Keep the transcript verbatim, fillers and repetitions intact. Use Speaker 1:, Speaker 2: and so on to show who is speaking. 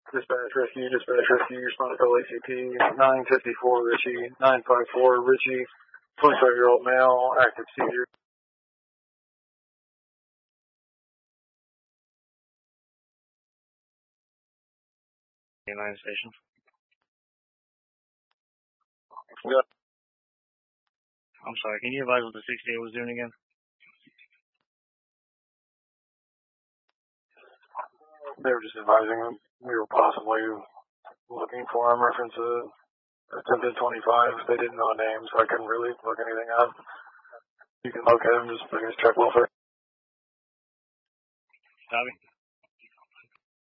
Speaker 1: Dispatch Rescue, Dispatch Rescue, responsible A C P, nine fifty-four Richie, nine five four Richie, twenty-five-year-old male, active seizure.
Speaker 2: nine station.
Speaker 1: Yeah.
Speaker 2: I'm sorry, can you advise what the sixty-eight was doing again?
Speaker 1: They were just advising them we were possibly looking for him, reference a attempted twenty-five. They didn't know a name, so I couldn't really look anything up. You can locate him, just put his check welfare.
Speaker 2: Copy.